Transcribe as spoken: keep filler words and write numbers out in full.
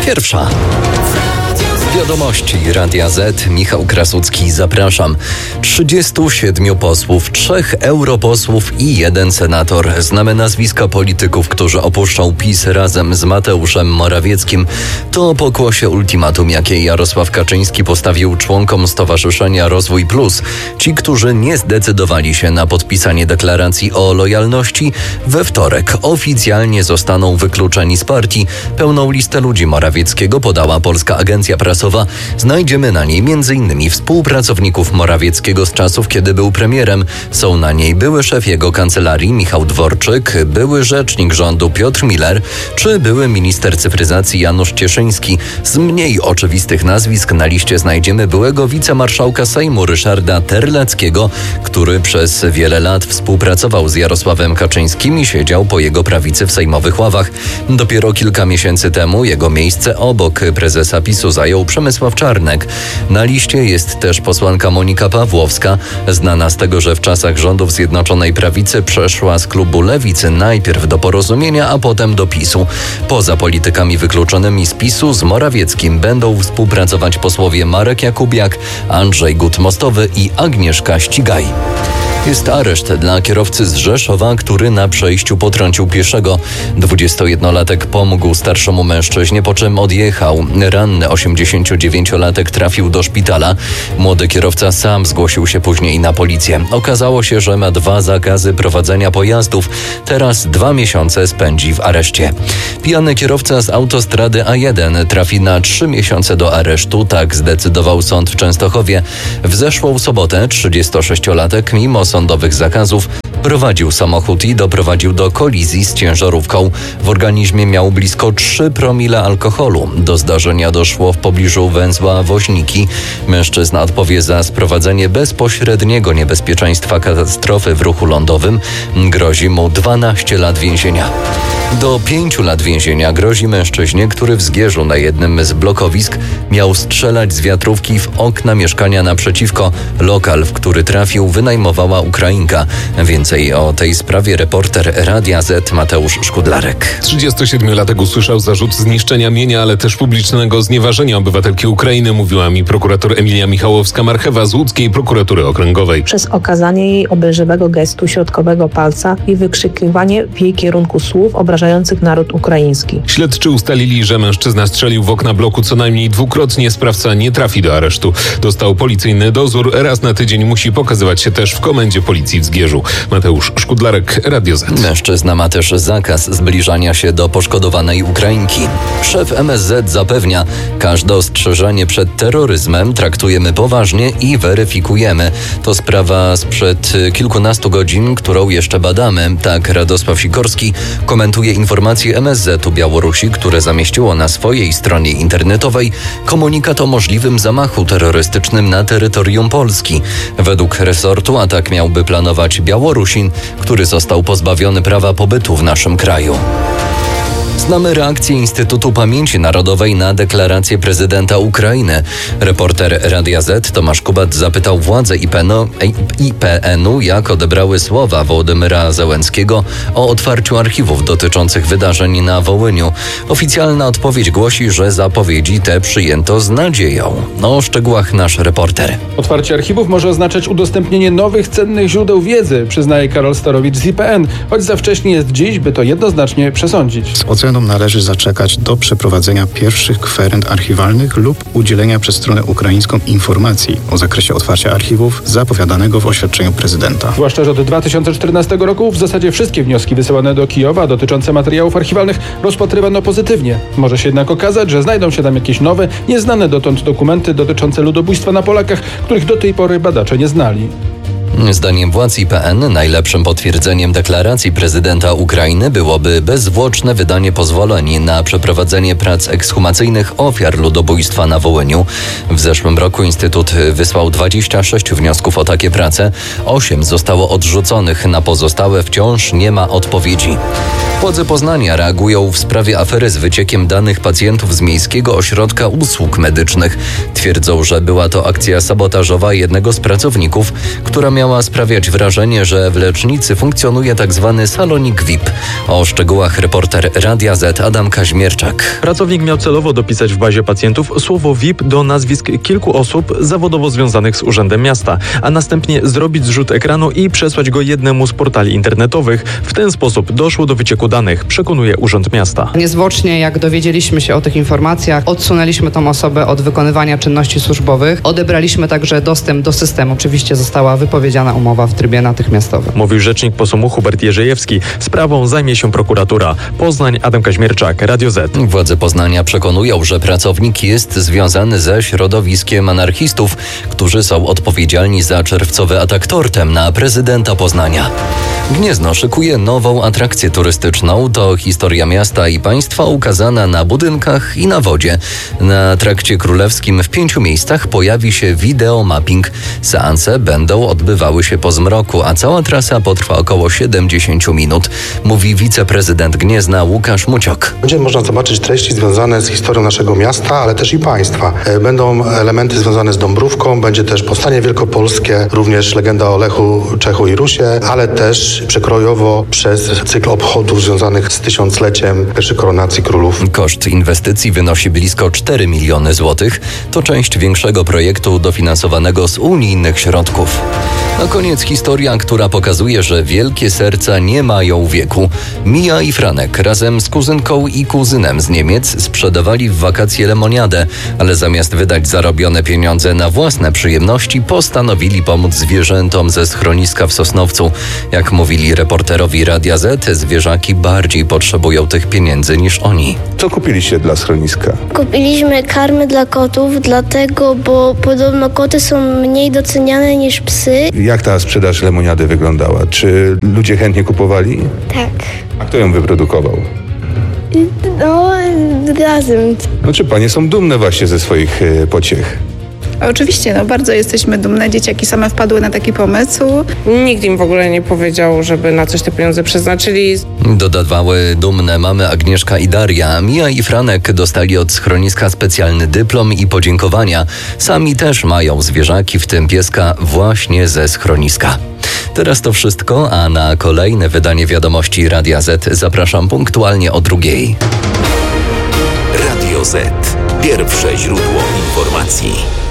Pierwsza. Wiadomości Radia Z. Michał Krasucki, zapraszam. trzydziestu siedmiu posłów, trzech europosłów i jeden senator. Znamy nazwiska polityków, którzy opuszczą PiS razem z Mateuszem Morawieckim. To pokłosie ultimatum, jakie Jarosław Kaczyński postawił członkom Stowarzyszenia Rozwój Plus. Ci, którzy nie zdecydowali się na podpisanie deklaracji o lojalności, we wtorek oficjalnie zostaną wykluczeni z partii. Pełną listę ludzi Morawieckiego podała Polska Agencja Prasowa. Znajdziemy na niej między innymi współpracowników Morawieckiego z czasów, kiedy był premierem. Są na niej były szef jego kancelarii Michał Dworczyk, były rzecznik rządu Piotr Miller czy były minister cyfryzacji Janusz Cieszyński. Z mniej oczywistych nazwisk na liście znajdziemy byłego wicemarszałka Sejmu Ryszarda Terleckiego, który przez wiele lat współpracował z Jarosławem Kaczyńskim i siedział po jego prawicy w sejmowych ławach. Dopiero kilka miesięcy temu jego miejsce obok prezesa PiSu zajął Przemysław Czarnek. Na liście jest też posłanka Monika Pawłowska, znana z tego, że w czasach rządów Zjednoczonej Prawicy przeszła z klubu Lewicy najpierw do Porozumienia, a potem do PiSu. Poza politykami wykluczonymi z PiSu z Morawieckim będą współpracować posłowie Marek Jakubiak, Andrzej Gut-Mostowy i Agnieszka Ścigaj. Jest areszt dla kierowcy z Rzeszowa, który na przejściu potrącił pieszego. dwudziestojednolatek pomógł starszemu mężczyźnie, po czym odjechał. Ranny osiemdziesięciodziewięciolatek trafił do szpitala. Młody kierowca sam zgłosił się później na policję. Okazało się, że ma dwa zakazy prowadzenia pojazdów. Teraz dwa miesiące spędzi w areszcie. Pijany kierowca z autostrady A jeden trafi na trzy miesiące do aresztu. Tak zdecydował sąd w Częstochowie. W zeszłą sobotę trzydziestosześciolatek mimo sądowych zakazów prowadził samochód i doprowadził do kolizji z ciężarówką. W organizmie miał blisko trzy promile alkoholu. Do zdarzenia doszło w pobliżu węzła Woźniki. Mężczyzna odpowie za sprowadzenie bezpośredniego niebezpieczeństwa katastrofy w ruchu lądowym. Grozi mu dwanaście lat więzienia. Do pięciu lat więzienia grozi mężczyźnie, który w Zgierzu na jednym z blokowisk miał strzelać z wiatrówki w okna mieszkania naprzeciwko. Lokal, w który trafił, wynajmowała Ukrainka. Więcej o tej sprawie reporter Radia Z Mateusz Szkudlarek. trzydziestosiedmiolatek usłyszał zarzut zniszczenia mienia, ale też publicznego znieważenia obywatelki Ukrainy, mówiła mi prokurator Emilia Michałowska-Marchewa z łódzkiej prokuratury okręgowej. Przez okazanie jej obelżywego gestu środkowego palca i wykrzykiwanie w jej kierunku słów obrażających naród ukraiński. Śledczy ustalili, że mężczyzna strzelił w okna bloku co najmniej dwukrotnie. Sprawca nie trafi do aresztu. Dostał policyjny dozór. Raz na tydzień musi pokazywać się też w komendzie policji w Zgierzu. Mateusz Szkudlarek, Radio Z. Mężczyzna ma też zakaz zbliżania się do poszkodowanej Ukrainki. Szef M S Z zapewnia, każde ostrzeżenie przed terroryzmem traktujemy poważnie i weryfikujemy. To sprawa sprzed kilkunastu godzin, którą jeszcze badamy. Tak Radosław Sikorski komentuje informacje M S Z-u Białorusi, które zamieściło na swojej stronie internetowej komunikat o możliwym zamachu terrorystycznym na terytorium Polski. Według resortu atak miałby planować Białorusin, który został pozbawiony prawa pobytu w naszym kraju. Znamy reakcję Instytutu Pamięci Narodowej na deklarację prezydenta Ukrainy. Reporter Radia Z Tomasz Kubat zapytał władze I P N-u, jak odebrały słowa Wołodymyra Zełenskiego o otwarciu archiwów dotyczących wydarzeń na Wołyniu. Oficjalna odpowiedź głosi, że zapowiedzi te przyjęto z nadzieją. O szczegółach nasz reporter. Otwarcie archiwów może oznaczać udostępnienie nowych, cennych źródeł wiedzy, przyznaje Karol Starowicz z I P N, choć za wcześnie jest dziś, by to jednoznacznie przesądzić. Należy zaczekać do przeprowadzenia pierwszych kwerend archiwalnych lub udzielenia przez stronę ukraińską informacji o zakresie otwarcia archiwów zapowiadanego w oświadczeniu prezydenta. Zwłaszcza, że od dwa tysiące czternastego roku w zasadzie wszystkie wnioski wysyłane do Kijowa dotyczące materiałów archiwalnych rozpatrywano pozytywnie. Może się jednak okazać, że znajdą się tam jakieś nowe, nieznane dotąd dokumenty dotyczące ludobójstwa na Polakach, których do tej pory badacze nie znali. Zdaniem władz I P N najlepszym potwierdzeniem deklaracji prezydenta Ukrainy byłoby bezzwłoczne wydanie pozwoleń na przeprowadzenie prac ekshumacyjnych ofiar ludobójstwa na Wołyniu. W zeszłym roku Instytut wysłał dwadzieścia sześć wniosków o takie prace. osiem zostało odrzuconych, na pozostałe wciąż nie ma odpowiedzi. Władze Poznania reagują w sprawie afery z wyciekiem danych pacjentów z Miejskiego Ośrodka Usług Medycznych. Twierdzą, że była to akcja sabotażowa jednego z pracowników, która miała miała sprawiać wrażenie, że w lecznicy funkcjonuje tzw. salonik V I P. O szczegółach reporter Radia Z Adam Kaźmierczak. Pracownik miał celowo dopisać w bazie pacjentów słowo V I P do nazwisk kilku osób zawodowo związanych z Urzędem Miasta, a następnie zrobić zrzut ekranu i przesłać go jednemu z portali internetowych. W ten sposób doszło do wycieku danych, przekonuje Urząd Miasta. Niezwłocznie, jak dowiedzieliśmy się o tych informacjach, odsunęliśmy tą osobę od wykonywania czynności służbowych. Odebraliśmy także dostęp do systemu. Oczywiście została wypowiedziana umowa w trybie natychmiastowym. Mówił rzecznik Posumu Hubert Jerzejewski. Sprawą zajmie się prokuratura. Poznań, Adam Kaźmierczak, Radio Z. Władze Poznania przekonują, że pracownik jest związany ze środowiskiem anarchistów, którzy są odpowiedzialni za czerwcowy atak tortem na prezydenta Poznania. Gniezno szykuje nową atrakcję turystyczną. To historia miasta i państwa ukazana na budynkach i na wodzie. Na trakcie królewskim w pięciu miejscach pojawi się wideomapping. Seanse będą odbywały się po zmroku, a cała trasa potrwa około siedemdziesiąt minut, mówi wiceprezydent Gniezna Łukasz Muciok. Będzie można zobaczyć treści związane z historią naszego miasta, ale też i państwa. Będą elementy związane z Dąbrówką, będzie też Powstanie Wielkopolskie, również legenda o Lechu, Czechu i Rusie, ale też przekrojowo przez cykl obchodów związanych z tysiącleciem pierwszej koronacji królów. Koszt inwestycji wynosi blisko cztery miliony złotych. To część większego projektu dofinansowanego z unijnych środków. Na koniec historia, która pokazuje, że wielkie serca nie mają wieku. Mia i Franek razem z kuzynką i kuzynem z Niemiec sprzedawali w wakacje lemoniadę, ale zamiast wydać zarobione pieniądze na własne przyjemności, postanowili pomóc zwierzętom ze schroniska w Sosnowcu. Jak mówili reporterowi Radia Z, zwierzaki bardziej potrzebują tych pieniędzy niż oni. Co kupiliście dla schroniska? Kupiliśmy karmy dla kotów, dlatego, bo podobno koty są mniej doceniane niż psy. Jak ta sprzedaż lemoniady wyglądała? Czy ludzie chętnie kupowali? Tak. A kto ją wyprodukował? No, razem. No czy panie są dumne właśnie ze swoich e, pociech? Oczywiście, no bardzo jesteśmy dumne. Dzieciaki same wpadły na taki pomysł. Nikt im w ogóle nie powiedział, żeby na coś te pieniądze przeznaczyli. Dodawały dumne mamy Agnieszka i Daria. Mia i Franek dostali od schroniska specjalny dyplom i podziękowania. Sami też mają zwierzaki, w tym pieska, właśnie ze schroniska. Teraz to wszystko, a na kolejne wydanie Wiadomości Radia Z zapraszam punktualnie o drugiej. Radio Z. Pierwsze źródło informacji.